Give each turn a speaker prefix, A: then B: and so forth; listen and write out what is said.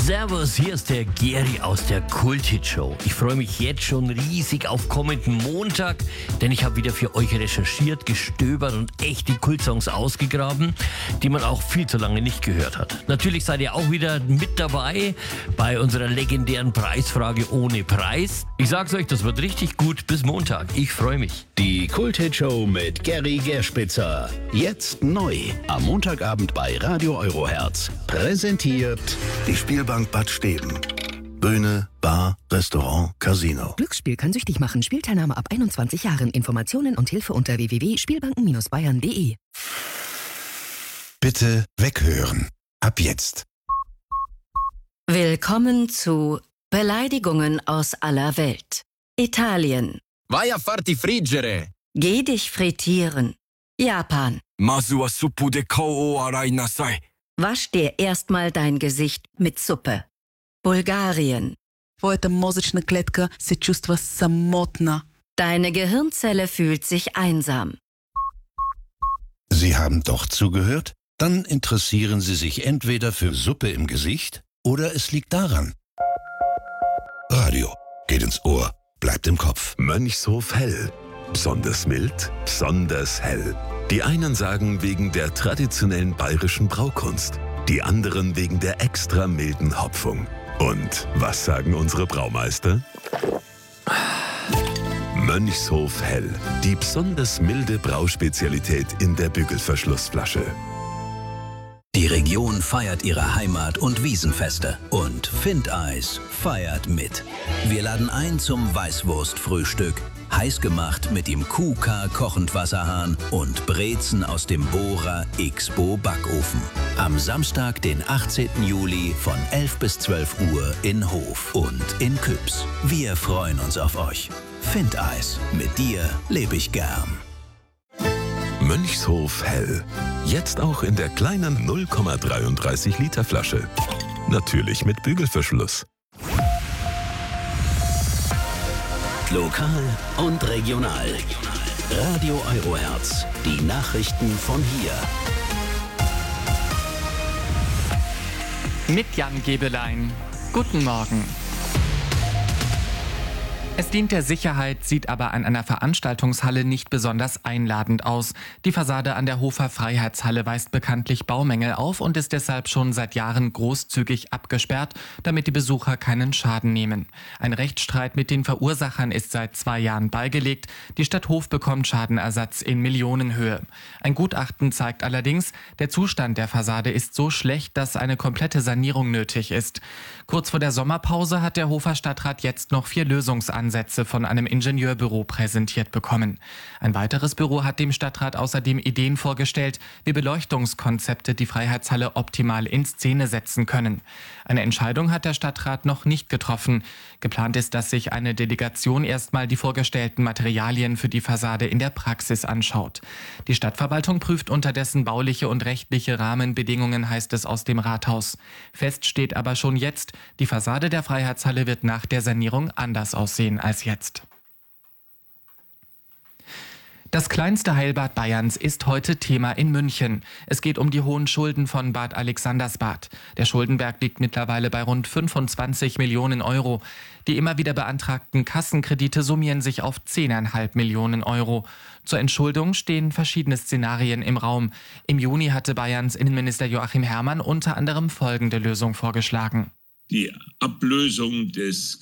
A: Servus, hier ist der Geri aus der Kult-Hit-Show. Ich freue mich jetzt schon riesig auf kommenden Montag, denn ich habe wieder für euch recherchiert, gestöbert und echte Kultsongs ausgegraben, die man auch viel zu lange nicht gehört hat. Natürlich seid ihr auch wieder mit dabei bei unserer legendären Preisfrage ohne Preis. Ich sag's euch, das wird richtig gut. Bis Montag. Ich freue mich.
B: Die Kult-Hit-Show mit Geri Gerspitzer. Jetzt neu. Am Montagabend bei Radio Euroherz. Präsentiert die Spielbank Bad Steben. Bühne, Bar, Restaurant, Casino.
C: Glücksspiel kann süchtig machen. Spielteilnahme ab 21 Jahren. Informationen und Hilfe unter www.spielbanken-bayern.de.
D: Bitte weghören. Ab jetzt.
E: Willkommen zu Beleidigungen aus aller Welt. Italien.
F: Vai a farti friggere.
E: Geh dich frittieren. Japan.
F: Masu wa suppu de kou o arai nasai.
E: Wasch dir erstmal dein Gesicht mit Suppe. Bulgarien.
G: Твоята мозъчна клетка се чувства самотна.
E: Deine Gehirnzelle fühlt sich einsam.
D: Sie haben doch zugehört? Dann interessieren Sie sich entweder für Suppe im Gesicht oder es liegt daran. Radio geht ins Ohr, bleibt im Kopf.
H: Mönchshof Hell. Besonders mild, besonders hell. Die einen sagen wegen der traditionellen bayerischen Braukunst, die anderen wegen der extra milden Hopfung. Und was sagen unsere Braumeister? Mönchshof Hell. Die besonders milde Brauspezialität in der Bügelverschlussflasche.
B: Die Region feiert ihre Heimat- und Wiesenfeste. Und Findeis feiert mit. Wir laden ein zum Weißwurstfrühstück. Heiß gemacht mit dem QK-Kochendwasserhahn und Brezen aus dem Bohrer Xbo Backofen. Am Samstag, den 18. Juli von 11 bis 12 Uhr in Hof und in Küps. Wir freuen uns auf euch. Findeis. Mit dir lebe ich gern.
H: Mönchshof Hell. Jetzt auch in der kleinen 0,33 Liter Flasche. Natürlich mit Bügelverschluss.
B: Lokal und regional. Radio Euroherz. Die Nachrichten von hier.
I: Mit Jan Gebelein. Guten Morgen. Es dient der Sicherheit, sieht aber an einer Veranstaltungshalle nicht besonders einladend aus. Die Fassade an der Hofer Freiheitshalle weist bekanntlich Baumängel auf und ist deshalb schon seit Jahren großzügig abgesperrt, damit die Besucher keinen Schaden nehmen. Ein Rechtsstreit mit den Verursachern ist seit 2 Jahren beigelegt. Die Stadt Hof bekommt Schadenersatz in Millionenhöhe. Ein Gutachten zeigt allerdings, der Zustand der Fassade ist so schlecht, dass eine komplette Sanierung nötig ist. Kurz vor der Sommerpause hat der Hofer Stadtrat jetzt noch 4 Lösungsansätze von einem Ingenieurbüro präsentiert bekommen. Ein weiteres Büro hat dem Stadtrat außerdem Ideen vorgestellt, wie Beleuchtungskonzepte die Freiheitshalle optimal in Szene setzen können. Eine Entscheidung hat der Stadtrat noch nicht getroffen. Geplant ist, dass sich eine Delegation erstmal die vorgestellten Materialien für die Fassade in der Praxis anschaut. Die Stadtverwaltung prüft unterdessen bauliche und rechtliche Rahmenbedingungen, heißt es aus dem Rathaus. Fest steht aber schon jetzt, die Fassade der Freiheitshalle wird nach der Sanierung anders aussehen als jetzt. Das kleinste Heilbad Bayerns ist heute Thema in München. Es geht um die hohen Schulden von Bad Alexandersbad. Der Schuldenberg liegt mittlerweile bei rund 25 Millionen Euro. Die immer wieder beantragten Kassenkredite summieren sich auf 10,5 Millionen Euro. Zur Entschuldung stehen verschiedene Szenarien im Raum. Im Juni hatte Bayerns Innenminister Joachim Herrmann unter anderem folgende Lösung vorgeschlagen.
J: Die Ablösung des